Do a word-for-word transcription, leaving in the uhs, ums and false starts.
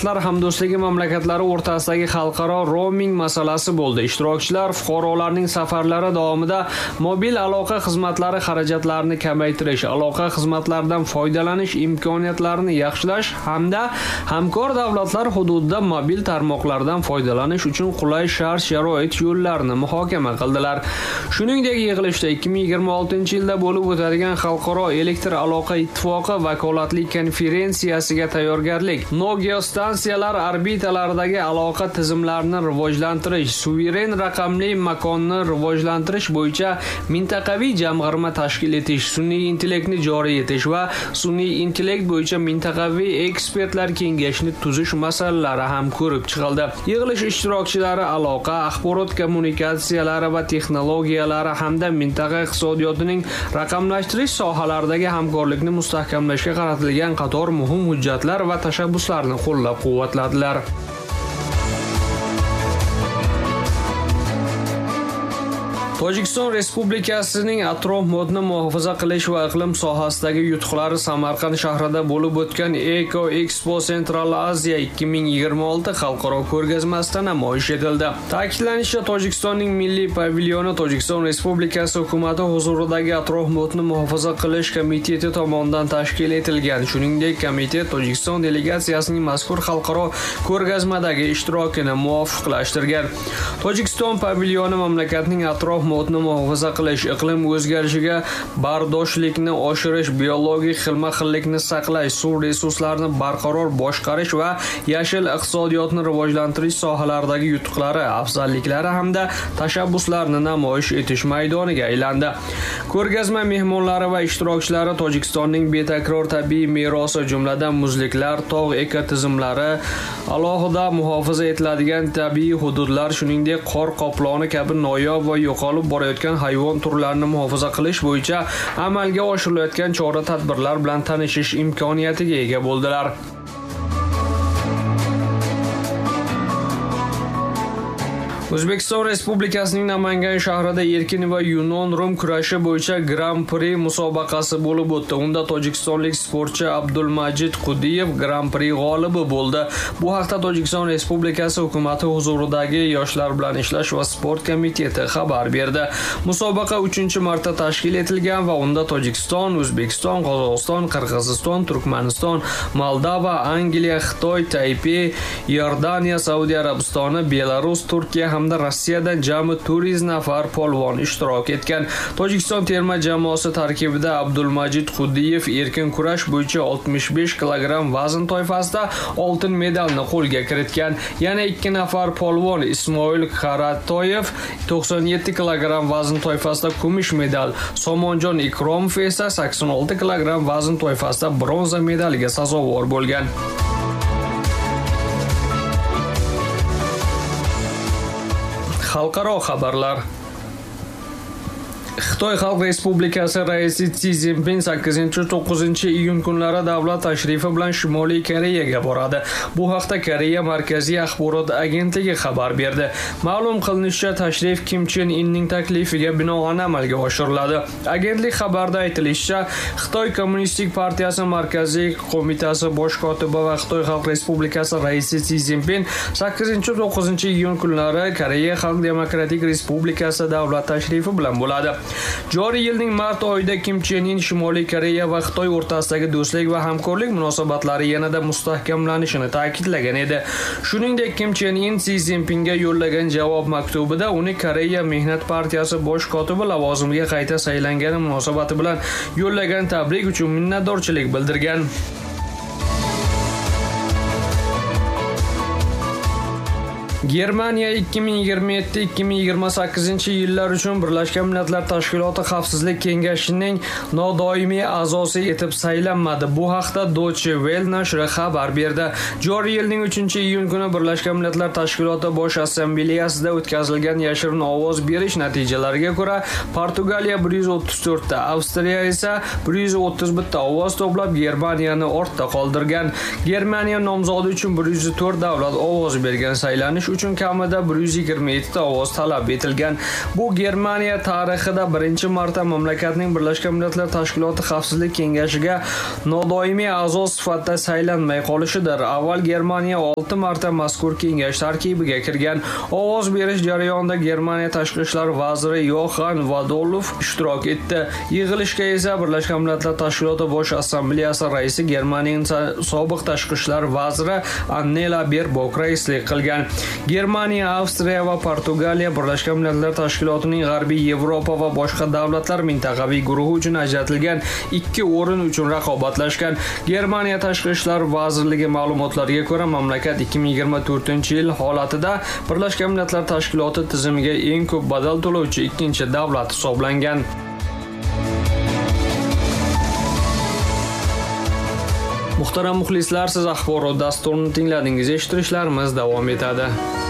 davlatlar hamdo'stligi mamlakatlari o'rtasidagi xalqaro roaming masalasi bo'ldi. Ishtirokchilar fuqarolarning safarlari davomida mobil aloqa xizmatlari xarajatlarini kamaytirish, aloqa xizmatlaridan foydalanish imkoniyatlarini yaxshilash hamda hamkor davlatlar hududida mobil tarmoqlardan foydalanish uchun qulay shart-sharoit yo'llarini muhokama qildilar. Shuningdek, yig'ilishda ikki ming yigirma oltinchi yilda bo'lib o'tadigan Xalqaro elektr aloqa ittifoqi vakolatli konferensiyasiga tayyorgarlik, Nokia stansiyalar orbitalaridagi aloqa tizimlarini rivojlantirish, suveren raqamli makonni rivojlantirish bo'yicha mintaqaviy jamg'arma tashkil etish, sun'iy intellektni joriy etish va sun'iy intellekt bo'yicha mintaqaviy ekspertlar kengashini tuzish masalalari ham ko'rib chiqildi. Yig'ilish ishtirokchilari aloqa, axborot kommunikatsiyalari va texnologiyalari hamda mintaqa iqtisodiyotining raqamlashtirish sohalaridagi hamkorlikni mustahkamlashga qaratilgan qator muhim hujjatlar va tashabbuslarni qo'llab-quvvatladilar. Tojikiston Respublikasining atrof-muhitni muhofaza qilish va iqlim sohasidagi yutuqlari Samarqand shahrida bo'lib o'tgan Eco Expo Central Asia ikki ming yigirma olti xalqaro ko'rgazmasida namoyish etildi. Ta'kidlanishicha, Tojikistonning milliy pavilyoni Tojikiston Respublikasi hukumati huzuridagi atrof-muhitni muhofaza qilish komiteti tomonidan tashkil etilgan. Shuningdek, komitet Tojikiston delegatsiyasining mazkur xalqaro ko'rgazmadagi ishtirokini muvofiqlashtirgan. Tojikiston pavilyoni mamlakatning atrof muhitni muhofaza qilish, iqlim o'zgarishiga bardoshlikni oshirish, biologik xilma-xillikni saqlash, suv resurslarini barqaror boshqarish va yashil iqtisodiyotni rivojlantirish sohalaridagi yutuqlari, afzalliklari hamda tashabbuslarini namoyish etish maydoniga aylandi. Ko'rgazma mehmonlari va ishtirokchilari Tojikistonning betakror tabiiy merosi, jumladan muzliklar, tog' ekotizimlari, alohida muhofaza etiladigan tabiiy hududlar, shuningdek qor qoploni kabi noyob va yo'qolib borayotgan hayvon turlarini muhofaza qilish bo'yicha amalga oshirilayotgan chora-tadbirlar bilan tanishish imkoniyatiga ega bo'ldilar. O'zbekiston Respublikasining Namangan shahrida erkin va yunon rum kurashi bo'yicha Grand Prix musobaqasi bo'lib o'tdi. Unda tojikistonlik sportchi Abdulmajid Qudiyev Grand Prix g'olibi bo'ldi. Bu haqda Tojikiston Respublikasi hukumati huzuridagi Yoshlar bilan ishlash va sport komiteti xabar berdi. Musobaqa uchinchi marta tashkil etilgan va unda Tojikiston, O'zbekiston, Qozog'iston, Qirg'iziston, Turkmaniston, Moldova, Angliya, Xitoy, Taipei, Iordaniya, Saudiya Arabistoni, Belarus, Turkiya hamda Rossiyadan jami to'rt yuz nafar polvon ishtirok etgan. Tojikiston terma jamoasi tarkibida Abdulmajid Qudiyev erkin kurash bo'yicha oltmish besh kilogramm vazn toifasida oltin medalni qo'lga kiritgan. Yana ikki nafar polvon Ismoil Qaratoyev to'qson yetti kilogramm vazn toifasida kumush medal, Somonjon Ikromov esa sakson olti kilogramm vazn toifasida bronza medaliga sazovor bo'lgan. Xalqaro xabarlar. Xitoy Xalq Respublikasi raisi Si Szinpin sakkizinchi to'qqizinchi iyun kunlari davlat tashrifi bilan Shimoliy Koreyaga boradi. Bu haqda Koreya Markaziy axborot agentligi xabar berdi. Ma'lum qilinishicha, tashrif Kim Chen Inning taklifiga binoan amalga oshiriladi. Agentlik xabarida aytilishicha, Xitoy Kommunistik partiyasi Markaziy qo'mitasi bosh kotibi va Xitoy Xalq Respublikasi raisi Si Szinpin sakkizinchi to'qqizinchi iyun kunlari Koreya Xalq Demokratik Respublikasi davlat tashrifi bilan bo'ladi. Joriy yilning mart oyida Kim Chen In Shimoliy Koreya va Xitoy o'rtasidagi do'stlik va hamkorlik munosabatlari yanada mustahkamlanishini ta'kidlagan edi. Shuningdek, Kim Chen In Si Szinpinga yo'llagan javob maktubida uni Koreya Mehnat partiyasi bosh kotibi lavozimiga qayta saylangani munosabati bilan yo'llagan tabrik uchun minnatdorchilik bildirgan. Germaniya ikki ming yigirma yetti ikki ming yigirma sakkizinchi yillar uchun Birlashgan Millatlar Tashkiloti Xavfsizlik kengashining nodoimiy a'zosi etib saylanmadi. Bu haqda Deutsche Welle nashri xabar berdi. Joriy yilning uchinchi iyun kuni Birlashgan Millatlar Tashkiloti Bosh Assambleyasida o'tkazilgan yashirin ovoz berish natijalariga ko'ra Portugaliya bir yuz o'ttiz to'rt ta, Avstriya esa bir yuz o'ttiz bir ta ovoz to'plab Germaniyani ortda qoldirgan. Germaniya nomzodi uchun bir yuz to'rt davlat ovoz bergan. Saylanish uchun kamida bir yuz yigirma yetti ta ovoz talab etilgan. Bu Germaniya tarixida birinchi marta mamlakatning Birlashgan Millatlar Tashkiloti Xavfsizlik kengashiga nodoimiy a'zo sifatida saylanmay qolishidir. Avval Germaniya olti marta mazkur kengash tarkibiga kirgan. Ovoz berish jarayonida Germaniya tashqi ishlar vaziri Yoxan Vadolov ishtirok etdi. Yig'ilishga esa Birlashgan Millatlar Tashkiloti Bosh Assambleyasi raisi Germaniyaning sobiq tashqi ishlar vaziri Annela Baerbock raislik qilgan. Germaniya, Avstriya va Portugaliya Birlashgan Millatlar Tashkilotining G'arbiy Yevropa va boshqa davlatlar mintaqaviy guruhi uchun ajratilgan ikki o'rin uchun raqobatlashgan. Germaniya tashqi ishlar vazirligi ma'lumotlariga ko'ra, mamlakat ikki ming yigirma to'rtinchi yil holatida Birlashgan Millatlar Tashkiloti tizimiga eng ko'p badal to'lovchi ikkinchi davlat hisoblangan. Muhtaram muxlislar, siz axborot dasturini tingladingiz. Eshittirishlarimiz davom etadi.